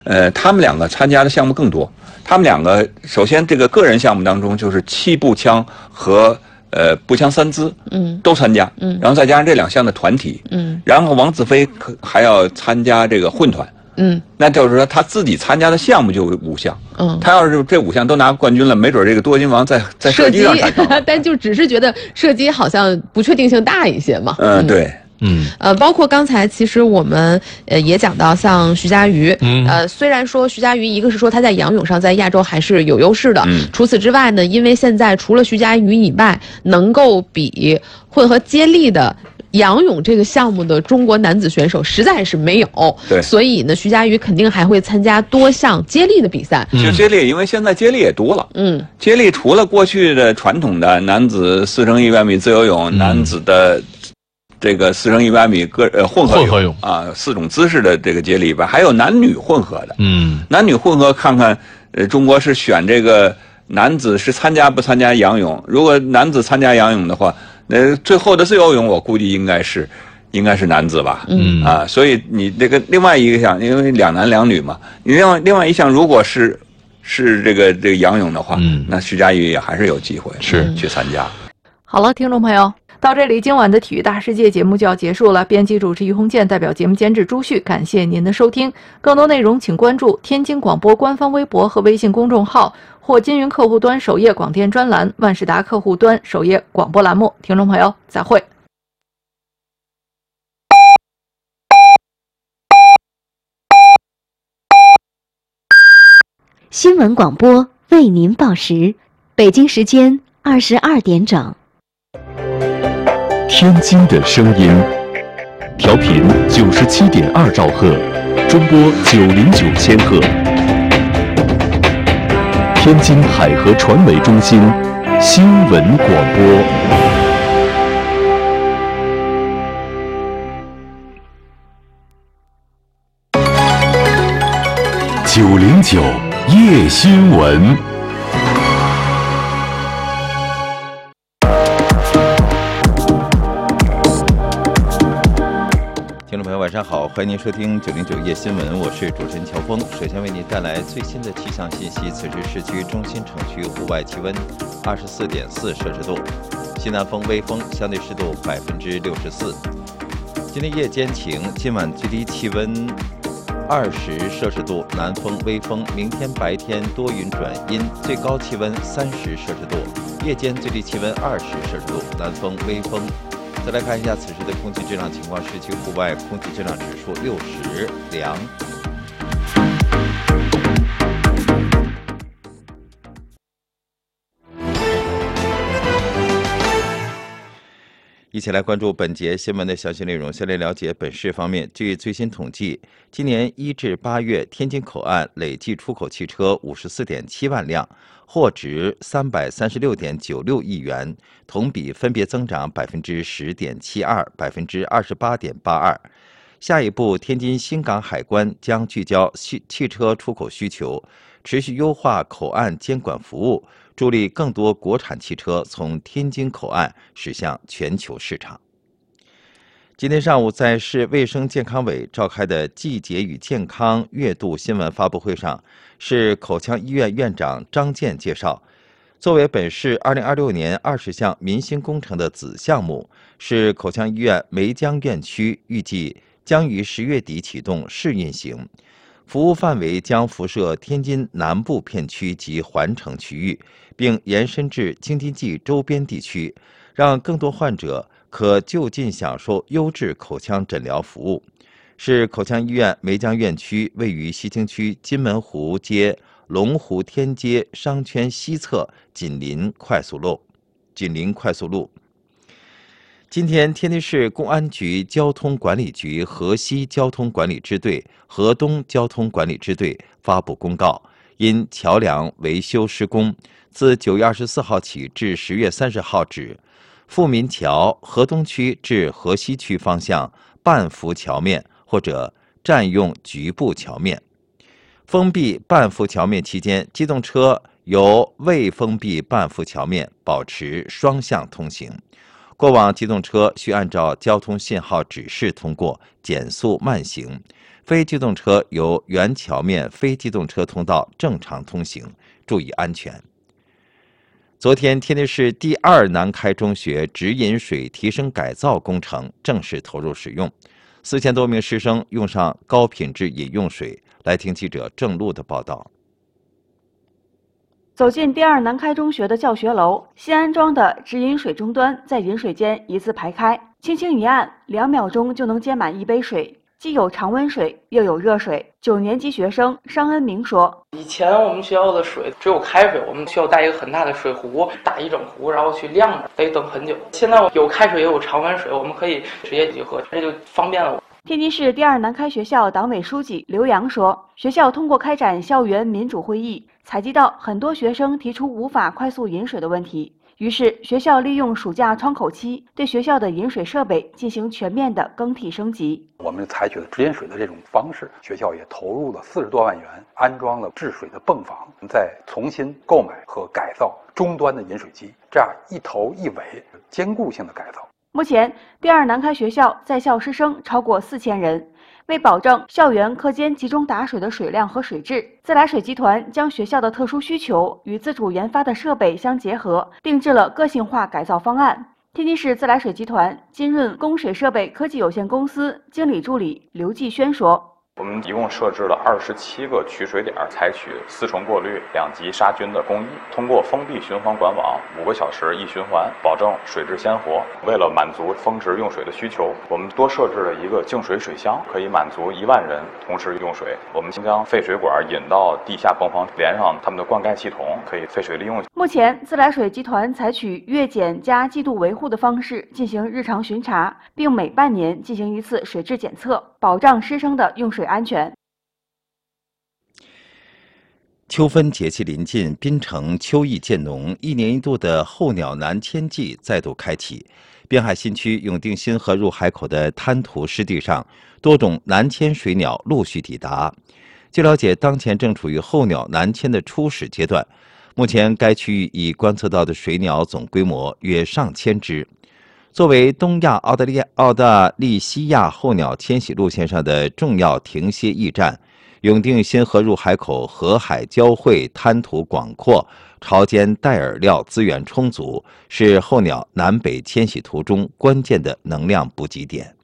他们两个参加的项目更多。他们两个首先这个个人项目当中就是气步枪和步枪三姿，都参加，然后再加上这2项的团体，然后王子飞还要参加这个混团，那就是说他自己参加的项目就有5项，他要是这5项都拿冠军了，没准这个多金王在射击上产生了， 但就只是觉得射击好像不确定性大一些嘛， 对。 包括刚才其实我们也讲到，像徐嘉余，虽然说徐嘉余一个是说他在仰泳上在亚洲还是有优势的，除此之外呢，因为现在除了徐嘉余以外，能够比混合接力的仰泳这个项目的中国男子选手实在是没有， 对， 所以呢，徐嘉余肯定还会参加多项接力的比赛。 就接力，因为现在接力也多了，接力除了过去的传统的男子4乘100米自由泳，男子的这个4乘100米混合泳啊，4种姿势的这个接力吧，还有男女混合的。男女混合看看，中国是选这个男子是参加不参加仰泳？如果男子参加仰泳的话，最后的自由泳我估计应该是男子吧。所以你这个另外一个项，因为2男2女嘛，你另外一项如果是这个仰泳的话，那徐嘉余也还是有机会去参加。 好了，听众朋友。到这里，今晚的体育大世界节目就要结束了。编辑主持于洪建，代表节目监制朱旭，感谢您的收听。更多内容请关注天津广播官方微博和微信公众号，或金云客户端首页广电专栏、万事达客户端首页广播栏目。听众朋友，再会。 新闻广播为您报时，北京时间22点整。 天津的声音，调频97.2兆赫，中波909千赫。天津海河传媒中心新闻广播。909夜新闻。 听众朋友晚上好，欢迎您收听909夜新闻，我是主持人乔峰。首先为您带来最新的气象信息。此时市区中心城区户外气温24.4摄氏度，西南风微风，相对湿度64%。今天夜间晴，今晚最低气温20摄氏度，南风微风。明天白天多云转阴，最高气温30摄氏度，夜间最低气温20摄氏度，南风微风。再来看一下此时的空气质量情况，市区户外空气质量指数60，良。一起来关注本节新闻的详细内容。先来了解本市方面。据最新统计，今年1至8月，天津口岸累计出口汽车54.7万辆，货值336.96亿元，同比分别增长10.72%、28.82%。下一步，天津新港海关将聚焦汽车出口需求，持续优化口岸监管服务，助力更多国产汽车从天津口岸驶向全球市场。今天上午，在市卫生健康委召开的季节与健康月度新闻发布会上，市口腔医院院长张健介绍，作为本市2026年20项民心工程的子项目，市口腔医院梅江院区预计将于10月底启动试运行，服务范围将辐射天津南部片区及环城区域，并延伸至京津冀周边地区，让更多患者可就近享受优质口腔诊疗服务。市口腔医院梅江院区位于西青区金门湖街龙湖天街商圈西侧，紧邻快速路。今天，天津市公安局交通管理局河西交通管理支队、河东交通管理支队发布公告，因桥梁维修施工，自9月24号起至10月30号止，富民桥河东区至河西区方向半幅桥面或者占用局部桥面。封闭半幅桥面期间，机动车由未封闭半幅桥面保持双向通行。过往机动车需按照交通信号指示通过，减速慢行， 非机动车由原桥面非机动车通道正常通行，注意安全。昨天，天津市第2南开中学直饮水提升改造工程正式投入使用，4000多名师生用上高品质饮用水。来听记者郑璐的报道。 走进第2南开中学的教学楼，新安装的直饮水终端在饮水间一字排开，轻轻一按，2秒钟就能接满1杯水。既有常温水，又有热水。9年级学生商恩明说：“ 以前我们学校的水只有开水，我们需要带一个很大的水壶，打一整壶，然后去晾着，得等很久。现在有开水，也有常温水，我们可以直接去喝，这就方便了我。” 天津市第2南开学校党委书记刘洋说：“学校通过开展校园民主会议，采集到很多学生提出无法快速饮水的问题。”于是，学校利用暑假窗口期，对学校的饮水设备进行全面的更替升级。 我们采取了直饮水的这种方式，学校也投入了40多万元，安装了制水的泵房，再重新购买和改造终端的饮水机，这样一头一尾兼顾性的改造。 目前，第2南开学校在校师生超过4000人。为保证校园课间集中打水的水量和水质，自来水集团将学校的特殊需求与自主研发的设备相结合，定制了个性化改造方案。天津市自来水集团金润供水设备科技有限公司经理助理刘继轩说：“ 我们一共设置了27个取水点，采取4重过滤、2级杀菌的工艺，通过封闭循环管网5个小时一循环，保证水质鲜活。为了满足峰值用水的需求，我们多设置了一个净水水箱，可以满足1万人同时用水。我们将废水管引到地下泵房，连上他们的灌溉系统，可以废水利用。” 目前，自来水集团采取月检加季度维护的方式进行日常巡查，并每半年进行1次水质检测，保障师生的用水安全。 秋分节气临近，滨城秋意渐浓，1年1度的候鸟南迁季再度开启。滨海新区永定新河入海口的滩涂湿地上，多种南迁水鸟陆续抵达。据了解，当前正处于候鸟南迁的初始阶段，目前该区域已观测到的水鸟总规模约上千只。作为东亚澳大利西亚候鸟迁徙路线上的重要停歇驿站，永定新河入海口河海交汇，滩涂广阔，潮间带饵料资源充足，是候鸟南北迁徙途中关键的能量补给点。